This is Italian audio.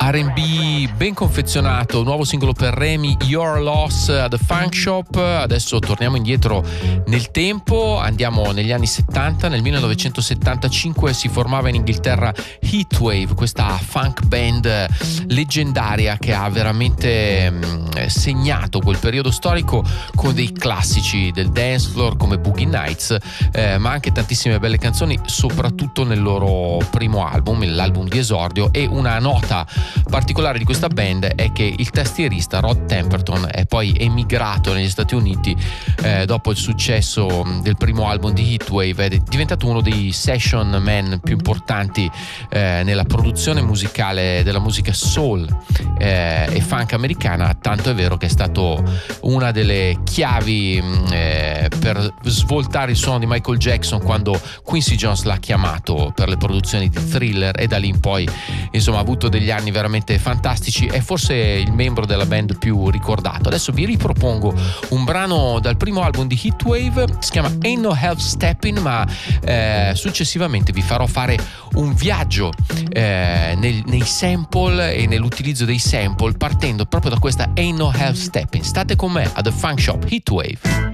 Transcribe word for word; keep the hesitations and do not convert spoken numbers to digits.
R and B ben confezionato, nuovo singolo per Remy, Your Loss, a The Funk Shop. Adesso torniamo indietro nel tempo, andiamo negli anni settanta. Nel millenovecentosettantacinque si formava in Inghilterra Heatwave, questa funk band leggendaria che ha veramente mh, segnato quel periodo storico con dei classici del dance floor come Boogie Nights, eh, ma anche tantissime belle canzoni, soprattutto nel loro primo album, l'album di esordio. E una nota particolare di questa band è che il tastierista Rod Temperton è poi emigrato negli Stati Uniti eh, dopo il successo del primo album di Heatwave, è diventato uno dei session man più importanti eh, nella produzione musicale della musica soul eh, e funk americana, tanto è vero che è stato una delle chiavi eh, per svoltare il suono di Michael Jackson quando Quincy Jones l'ha chiamato per le produzioni di Thriller, e da lì in poi insomma ha avuto degli anni veramente fantastici. È forse il membro della band più ricordato. Adesso vi ripropongo un brano dal primo album di Heatwave, si chiama Ain't No Half Steppin', ma eh, successivamente vi farò fare un viaggio eh, nel, nei sample e nell'utilizzo dei sample, partendo proprio da questa Ain't No Half Steppin'. State con me a The Funk Shop, Heatwave.